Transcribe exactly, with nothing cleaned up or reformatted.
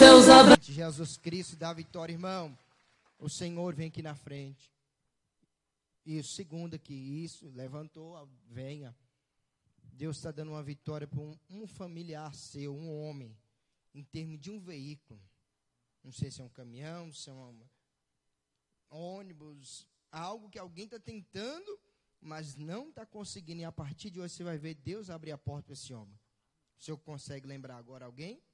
céus abertos. Jesus Cristo dá vitória, irmão. O Senhor vem aqui na frente. Isso, segundo aqui, isso, levantou, venha. Deus está dando uma vitória para um, um familiar seu, um homem, em termos de um veículo. Não sei se é um caminhão, se é um ônibus, algo que alguém está tentando, mas não está conseguindo. E a partir de hoje você vai ver Deus abrir a porta para esse homem. O senhor consegue lembrar agora alguém?